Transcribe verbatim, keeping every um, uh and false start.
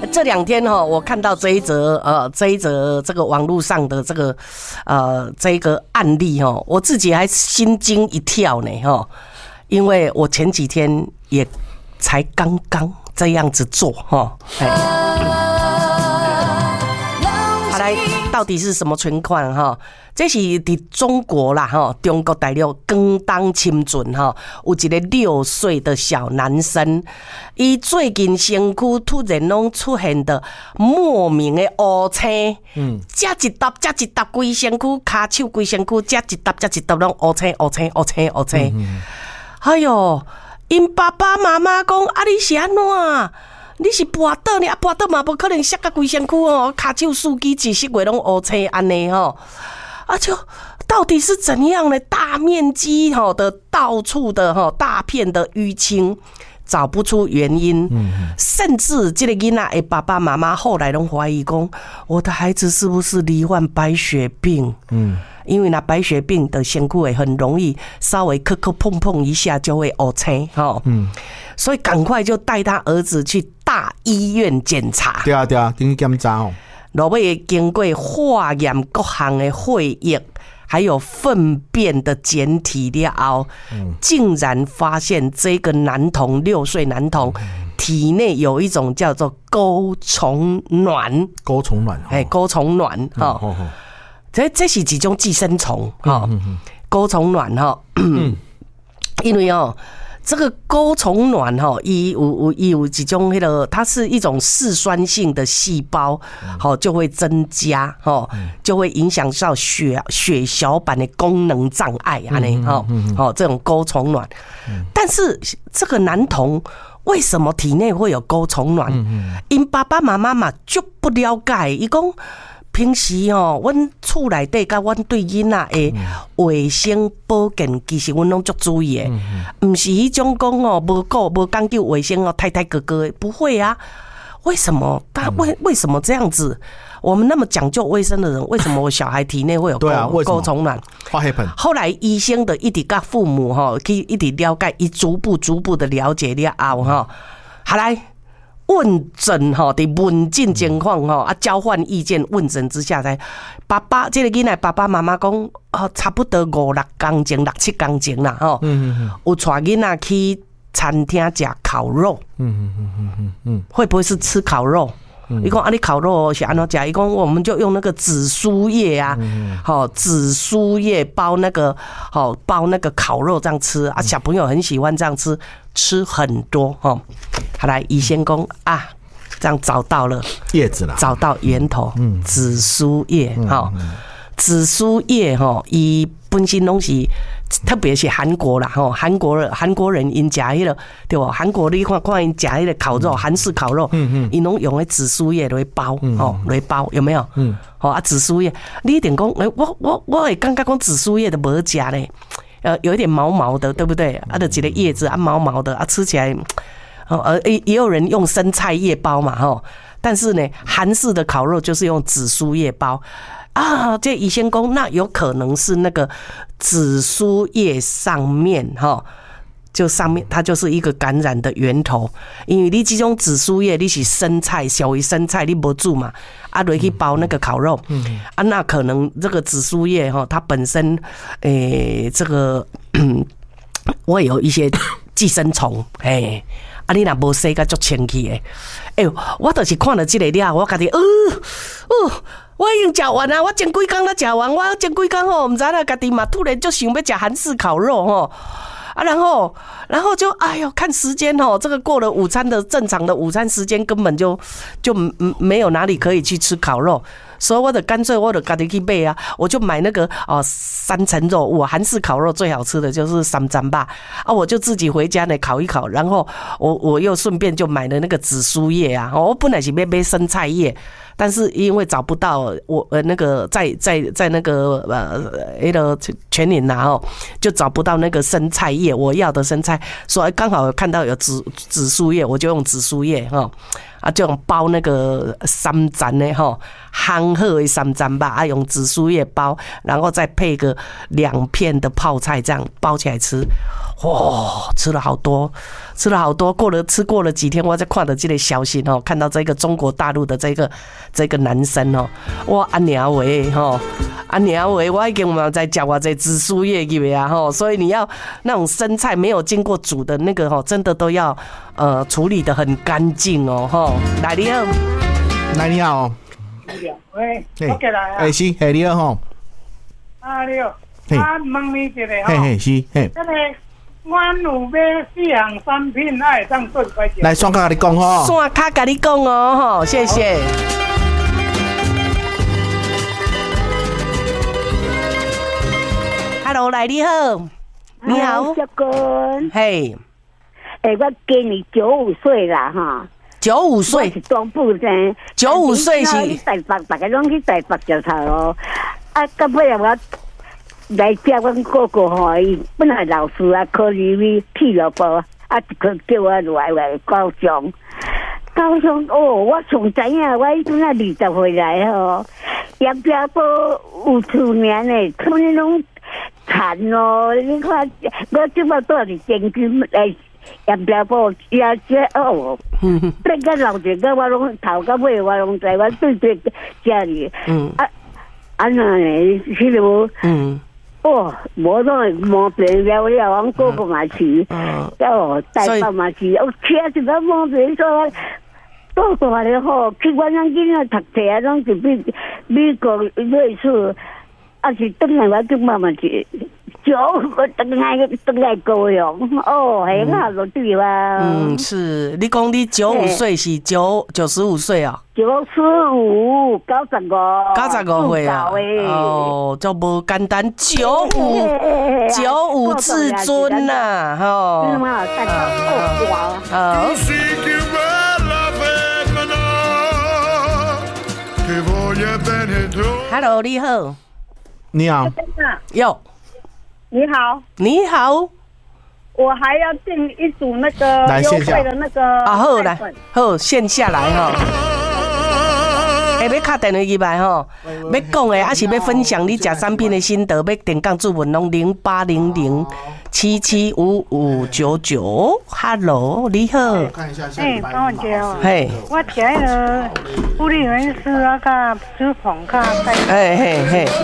这两天哈，我看到这一则呃这一则这个网络上的这个呃这个案例哈，我自己还心惊一跳呢哈，因为我前几天也才刚刚这样子做哈。好来，到底是什么情况哈？这是在中国啦哈，中国大陆广东深圳哈，有一个六岁的小男生，伊最近身躯突然拢出现的莫名的乌青，嗯，遮一沓遮一沓规身躯，骹手规身躯，遮一沓遮一沓拢乌青乌青乌青乌青，嗯、哎哟，因爸爸妈妈讲啊，你是安怎？你是跋倒呢？啊，跋倒嘛，无可能摔到规身躯哦，骹手四肢一膝位拢乌青安尼吼。啊，就到底是怎样的大面积哈的到处的哈大片的淤青，找不出原因，嗯、甚至这个囡仔的爸爸妈妈后来都怀疑讲，我的孩子是不是罹患白血病？嗯，因为那白血病的身躯很容易稍微磕磕碰碰一下就会乌青哈，嗯，所以赶快就带他儿子去大医院检查。 对啊对啊，经检查哦。 落尾经过化验各项的血液，还有粪便的检体了后，嗯、竟然发现这个男童六岁男童、嗯、体内有一种叫做钩虫卵。 钩虫卵， 哎，钩虫卵哈，嗯、这这是一种寄生虫哈，钩虫卵哈，因为哦。这个钩虫卵哈，伊有有伊有几种那个，它是一种嗜酸性的细胞，好就会增加哈，就会影响到血血小板的功能障碍啊呢哈，好这种钩虫卵。但是这个男童为什么体内会有钩虫卵？因爸爸妈妈嘛就不了解，伊讲。平时哦，阮厝内底甲阮对囡仔的卫生保健，其实阮拢足注意的，唔是迄种讲哦，无顾无讲究卫生哦，太太哥哥不会啊。为什么？他为为什么这样子？我们那么讲究卫生的人，为什么我小孩体内会有钩钩虫卵？后来医生的一直甲父母哈，去一直了解，一逐步逐步的了解了后哈，好来。问诊哈的问诊情况哈啊，交换意见，问诊之下才爸爸这个囡仔爸爸妈妈讲啊，差不多五六公斤六七公斤啦哈，有带囡仔去餐厅吃烤肉，嗯嗯嗯嗯嗯，会不会是吃烤肉？伊讲啊，你烤肉是安怎吃？伊讲我们就用那个紫苏叶啊，好紫苏叶包那个好包那个烤肉这样吃啊，小朋友很喜欢这样吃，吃很多哈。好来，医生讲啊，这样找到了叶子了， 找到源头，嗯，紫苏叶哈，紫苏叶哈，伊本身拢是。特别是韩国啦，吼，韩国人韩国人因食迄个对不？韩国你看看因食迄个烤肉，韩式烤肉，嗯嗯，因拢用迄紫苏叶来包，哦，来包有没有？嗯，好啊，紫苏叶，你一定讲，哎，我我我会感觉讲紫苏叶的无食咧，呃，有一点毛毛的，对不对？啊，的几个叶子啊，毛毛的啊，吃起来，哦，呃，也有人用生菜叶包嘛，吼，但是呢，韩式的烤肉就是用紫苏叶包。啊，这乙酰宫那有可能是那个紫苏叶上面哈，就上面它就是一个感染的源头，因为你这种紫苏叶你是生菜，小于生菜你不煮嘛，啊，落去包那个烤肉，嗯、啊，那可能这个紫苏叶哈，它本身诶、欸、这个会有一些寄生虫，哎，啊，你若无洗甲足清气诶，哎、欸，我就是看了这个了，我家己，呃，哦。我已经食完啊！我前几天才食完，我前几天吼，唔知啦，家己嘛突然就想要食韩式烤肉吼，啊，然后，然后就哎呦，看时间吼，这个过了午餐的正常的午餐时间，根本就就没有哪里可以去吃烤肉，所以我的干脆我的家己去买啊，我就买那个哦三层肉，我韩式烤肉最好吃的就是三层吧，啊，我就自己回家呢烤一烤，然后我我又顺便就买了那个紫苏叶啊，我本来是要买生菜叶。但是因为找不到我呃那个在在在那个呃那个全联呐哦，就找不到那个生菜叶我要的生菜，所以刚好看到有紫紫苏叶，我就用紫苏叶哈啊，这种包那个三层的吼，烘好的三层吧，啊，用紫苏叶包，然后再配个两片的泡菜，这样包起来吃。哇、哦，吃了好多，吃了好多。过了吃过了几天，我才看到这个消息哦，看到这个中国大陆的这个这个男生哦，哇，阿娘喂吼，阿娘喂，我已经有在讲我这紫苏叶去啊吼，所以你要那种生菜没有经过煮的那个吼，真的都要呃处理得很干净哦吼。来你好， 来你好， 喂，我过来啊。 哎是，嘿你好吼。 啊你好，啊问你一个吼。 嘿嘿是嘿。 这个阮有买四样产品，爱当做块钱。 来，双卡跟你讲吼。 双卡跟你讲哦吼，谢谢。Hello， 来你好，你好， 小君， 嘿， 诶，我今年九五岁啦哈， 九五岁是东部生， 九五岁是台北，大家拢去台北石头哦。啊，到尾啊，我来接阮哥哥吼，伊本来老师啊，考虑去去了报，啊，佢叫我来来高雄。高雄哦，我从知影，我迄阵啊二十岁来吼，杨家埔有厝年诶，村里拢惨哦！你看，我即摆住伫监区来杨家埔，也这哦，变个老一个我拢头到尾我拢知，我对对家里，嗯，啊，啊那呢，迄个，嗯。哦，无拢会毛病了了，阮哥哥嘛是，哦，大伯嘛是，我车一个毛病说，多大了吼，去阮咱囡仔读册啊，拢是美美国瑞士，啊是转来我就妈妈是，九我转来转来高雄，哦，很好落地哇。 嗯，是，你讲你九五岁是九九十五岁啊？ 九十五，九十五， 九十五岁啊！哦，就无简单，九五九五至尊呐，吼。 是吗？大家好好。Hello， 你好。 你好。 哟。 你好。 你好。 我还要订一组那个优惠的那个。 啊，好来，好线下来哈。欸、要打电话入来吼，要讲的还是要分享你食产品的心得，要电讲注文拢零八零零七七五五九九。Hello， 你好。 哎，帮我接哦。 嘿， 我食迄个护理员师啊，甲脂肪卡。 哎嘿嘿。